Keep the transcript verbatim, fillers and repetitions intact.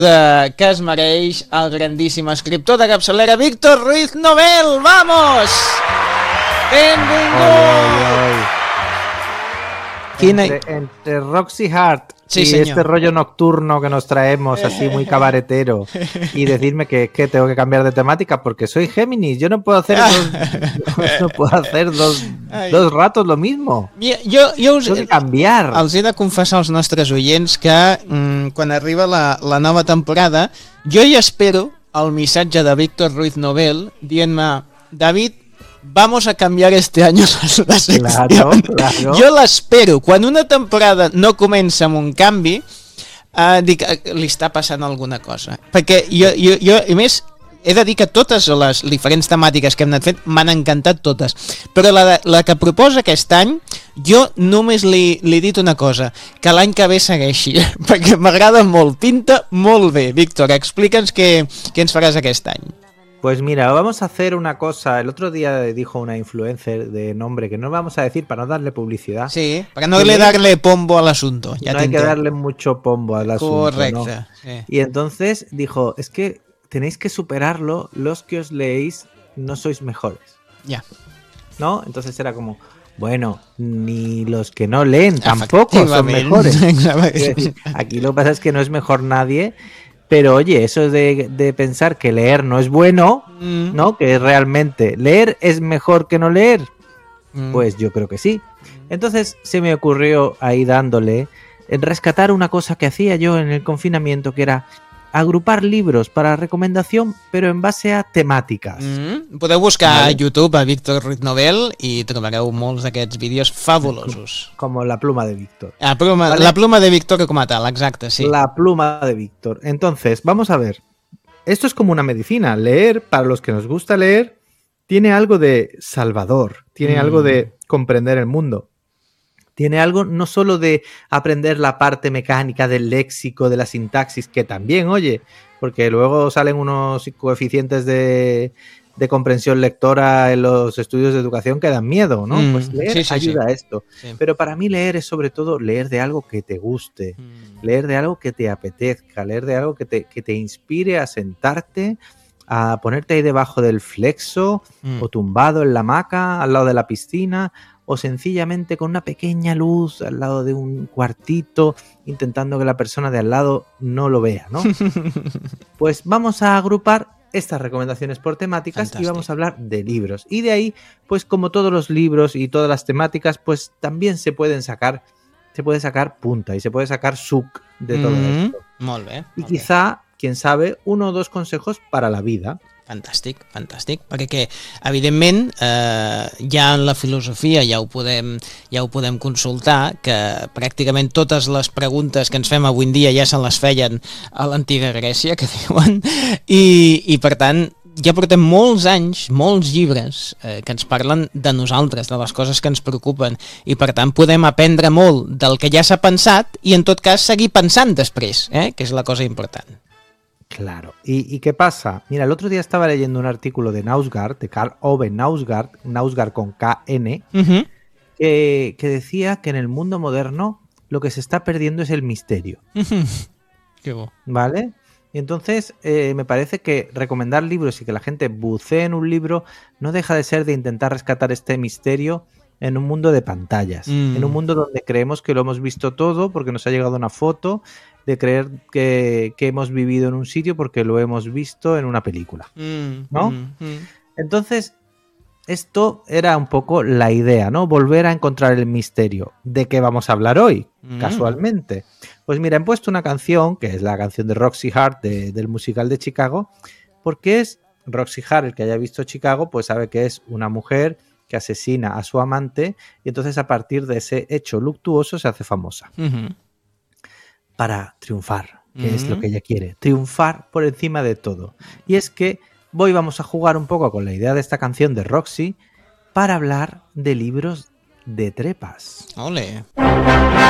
de, que es mereix el grandíssim escriptor de capçalera Víctor Ruiz Nobel. ¡Vamos! ¡Benvingut! Entre, entre Roxy Hart sí, y señor. este rollo nocturno que nos traemos así muy cabaretero y decirme que, que tengo que cambiar de temática porque soy Géminis, yo no puedo hacer dos, no puedo hacer dos, dos ratos lo mismo. Jo, jo us, tengo que canviar. Els he de confessar als nostres oients que mm, quan arriba la, la nova temporada jo ja espero el missatge de Víctor Ruiz Nobel dient-me, David, vamos a cambiar este año la sección. Claro, claro. Jo l'espero. Quan una temporada no comença amb un canvi, uh, dic, uh, li està passant alguna cosa. Perquè jo, jo, jo, a més, he de dir que totes les diferents temàtiques que hem anat fent m'han encantat totes. Però la, la que proposa aquest any, jo només li, li he dit una cosa, que l'any que ve segueixi, perquè m'agrada molt, pinta molt bé. Víctor, explica'ns què, què ens faràs aquest any. Pues mira, vamos a hacer una cosa. El otro día dijo una influencer de nombre que no vamos a decir para no darle publicidad. Sí, para no le darle pombo al asunto. Ya no te hay entiendo. que darle mucho pombo al asunto. Correcto. ¿no? Sí. Y entonces dijo, es que tenéis que superarlo, los que os leéis no sois mejores. Ya. ¿No? Entonces era como, bueno, ni los que no leen tampoco son mejores. Decir, aquí lo que pasa es que no es mejor nadie. Pero oye, eso de, de pensar que leer no es bueno, mm. ¿no? Que realmente leer es mejor que no leer, mm. pues yo creo que sí. Entonces se me ocurrió ahí dándole en rescatar una cosa que hacía yo en el confinamiento, que era agrupar libros para recomendación, pero en base a temàtiques. Mm. Podeu buscar ¿vale? a YouTube a Víctor Ruiz Nobel i trobareu molts d'aquests vídeos fabulosos. Como la pluma de Víctor. La pluma, ¿vale? La pluma de Víctor como tal, exacte, sí. La pluma de Víctor. Entonces, vamos a ver. Esto es como una medicina. Leer, para los que nos gusta leer, tiene algo de salvador, tiene mm. algo de comprender el mundo. Tiene algo no solo de aprender la parte mecánica del léxico, de la sintaxis, que también, oye, porque luego salen unos coeficientes de, de comprensión lectora en los estudios de educación que dan miedo, ¿no? Mm, pues leer sí, sí, ayuda sí. a esto. Sí. Pero para mí leer es sobre todo leer de algo que te guste, mm. leer de algo que te apetezca, leer de algo que te, que te inspire a sentarte, a ponerte ahí debajo del flexo mm. o tumbado en la hamaca al lado de la piscina, o sencillamente con una pequeña luz al lado de un cuartito, intentando que la persona de al lado no lo vea, ¿no? Pues vamos a agrupar estas recomendaciones por temáticas. Fantástico. Y vamos a hablar de libros. Y de ahí, pues como todos los libros y todas las temáticas, pues también se pueden sacar, se puede sacar punta y se puede sacar suc de todo mm-hmm. esto. Molt bé, y molt quizá, bé. quién sabe, uno o dos consejos para la vida. Fantàstic, fantàstic, perquè que, evidentment, eh, ja en la filosofia ja ho, podem, ja ho podem consultar, que pràcticament totes les preguntes que ens fem avui en dia ja se les feien a l'antiga Grècia, que diuen, i, i per tant, ja portem molts anys, molts llibres eh, que ens parlen de nosaltres, de les coses que ens preocupen, i per tant podem aprendre molt del que ja s'ha pensat i en tot cas seguir pensant després, eh, que és la cosa important. Claro. ¿Y, ¿Y qué pasa? Mira, el otro día estaba leyendo un artículo de Knausgaard, de Karl Ove Knausgaard, Knausgaard con K N, uh-huh. que, que decía que en el mundo moderno lo que se está perdiendo es el misterio. Uh-huh. Qué bueno. ¿Vale? Y entonces eh, me parece que recomendar libros y que la gente bucee en un libro no deja de ser de intentar rescatar este misterio en un mundo de pantallas, mm. en un mundo donde creemos que lo hemos visto todo porque nos ha llegado una foto, de creer que, que hemos vivido en un sitio porque lo hemos visto en una película, mm. ¿no? Mm. Mm. Entonces, esto era un poco la idea, ¿no? Volver a encontrar el misterio. ¿De qué vamos a hablar hoy? Mm. Casualmente. Pues mira, he puesto una canción, que es la canción de Roxy Hart de, del musical de Chicago, porque es Roxy Hart, el que haya visto Chicago, pues sabe que es una mujer que asesina a su amante y entonces a partir de ese hecho luctuoso se hace famosa. Mm-hmm. Para triunfar, que Mm-hmm. es lo que ella quiere. Triunfar por encima de todo. Y es que hoy vamos a jugar un poco con la idea de esta canción de Roxy para hablar de libros de trepas. Ole.